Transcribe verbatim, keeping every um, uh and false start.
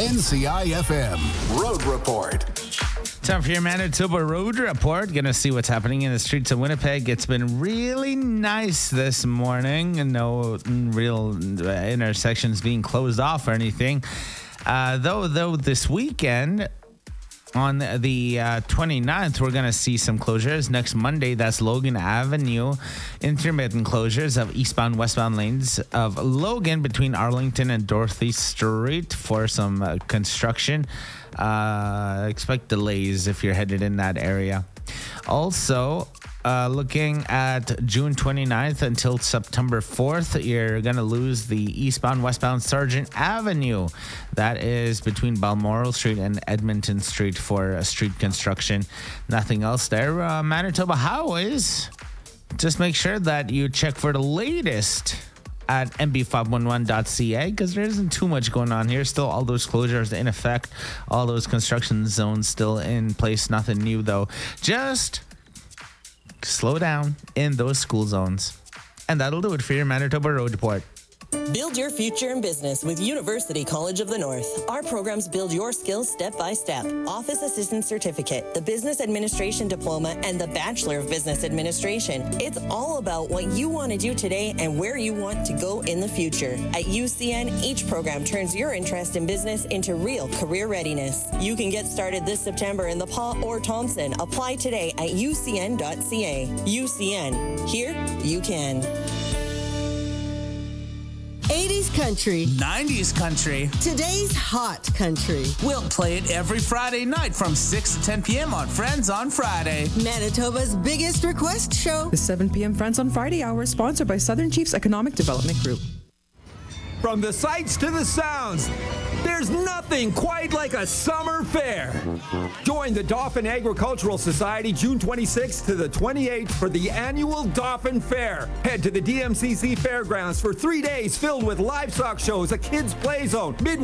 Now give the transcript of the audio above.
N C I F M Road Report. Time for your Manitoba Road Report. Gonna see what's happening in the streets of Winnipeg. It's been really nice this morning, and no real intersections being closed off or anything. Uh, though, though this weekend, on the uh, twenty-ninth, we're going to see some closures. Next Monday, that's Logan Avenue. Intermittent closures of eastbound, westbound lanes of Logan between Arlington and Dorothy Street for some uh, construction. Uh, expect delays if you're headed in that area. Also, uh, looking at June twenty-ninth until September fourth, you're going to lose the eastbound, westbound Sargent Avenue. That is between Balmoral Street and Edmonton Street for uh, street construction. Nothing else there. Uh, Manitoba Highways, just make sure that you check for the latest at m b five one one dot c a because there isn't too much going on here. Still all those closures in effect, all those construction zones still in place. Nothing new though. Just slow down in those school zones. And that'll do it for your Manitoba Road Report. Build your future in business with University College of the North. Our programs build your skills step by step. Office Assistant Certificate, the Business Administration Diploma, and the Bachelor of Business Administration. It's all about what you want to do today and where you want to go in the future. At U C N, each program turns your interest in business into real career readiness. You can get started this September in the Paul or Thompson. Apply today at u c n dot c a. U C N. Here, you can. eighties country, nineties country, today's hot country. We'll play it every Friday night from six to ten p.m. on Friends on Friday. Manitoba's biggest request show. The seven p.m. Friends on Friday hour, sponsored by Southern Chiefs Economic Development Group. From the sights to the sounds, there's nothing quite like a summer fair. Join the Dauphin Agricultural Society June twenty-sixth to the twenty-eighth for the annual Dauphin Fair. Head to the D M C C Fairgrounds for three days filled with livestock shows, a kids' play zone, midway